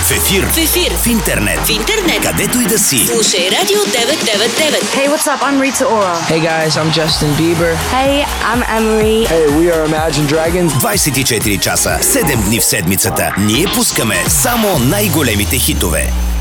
В ефир. В интернет. Където и да си. Слушай Радио 999. Hey, what's up? I'm Rita Ora. Hey guys, I'm Justin Bieber. Hey, I'm Emery. Hey, we are Imagine Dragons. 24 часа, 7 дни в седмицата. Ние пускаме само най-големите хитове.